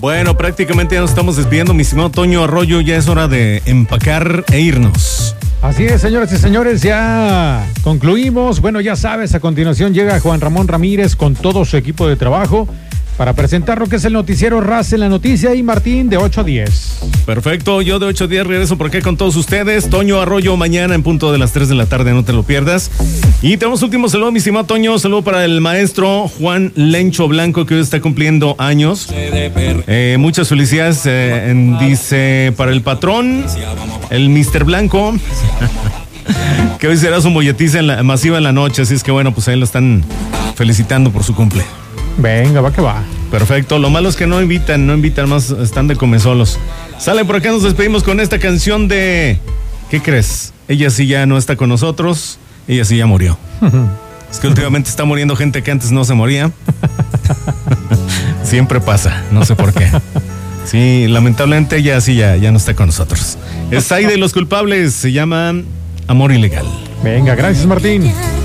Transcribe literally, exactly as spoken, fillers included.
Bueno, prácticamente ya nos estamos despidiendo, mi estimado Toño Arroyo. Ya es hora de empacar e irnos. Así es, señoras y señores, ya concluimos. Bueno, ya sabes, a continuación llega Juan Ramón Ramírez con todo su equipo de trabajo para presentar lo que es el noticiero Raza en la Noticia, y Martín de ocho a diez. Perfecto, yo de ocho a diez regreso por acá con todos ustedes. Toño Arroyo mañana en punto de las tres de la tarde, no te lo pierdas. Y tenemos último saludo, mi estimado Toño. Saludo para el maestro Juan Lencho Blanco, que hoy está cumpliendo años. Eh, muchas felicidades, eh, en, dice, para el patrón, el mister Blanco, que hoy será su molletiza en la, masiva en la noche. Así es que bueno, pues ahí lo están felicitando por su cumple. Venga, va que va. Perfecto, lo malo es que no invitan, no invitan más, están de comesolos. Sale, por acá nos despedimos con esta canción de... ¿Qué crees? Ella sí ya no está con nosotros, ella sí ya murió. Es que últimamente está muriendo gente que antes no se moría. Siempre pasa, no sé por qué. Sí, lamentablemente ella sí ya, ya no está con nosotros. Es Aide y los culpables, se llama Amor Ilegal. Venga, gracias, Martín.